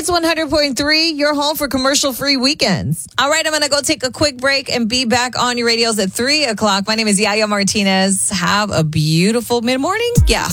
Hits 100.3, your home for commercial-free weekends. All right, I'm going to go take a quick break and be back on your radios at 3 o'clock. My name is Yaya Martinez. Have a beautiful mid-morning. Yeah.